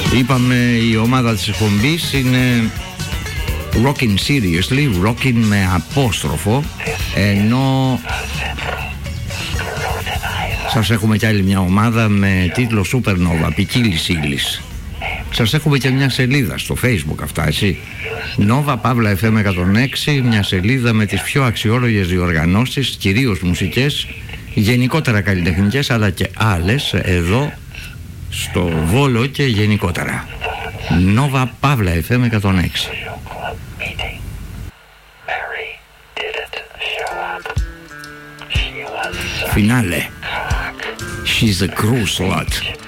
Είπαμε η ομάδα της εκπομπής είναι Rockin' Seriously, Rockin' με απόστροφο, ενώ σας έχουμε κι άλλη μια ομάδα με τίτλο Supernova, ποικίλης ύλης. Σας έχουμε και μια σελίδα στο Facebook, αυτά εσύ, Nova Pavla FM 106, μια σελίδα με τις πιο αξιόλογες διοργανώσεις, κυρίως μουσικές, γενικότερα καλλιτεχνικές, αλλά και άλλες εδώ στο Βόλο και γενικότερα. Nova Pavla FM 106. Φινάλε. She's a cruel slut.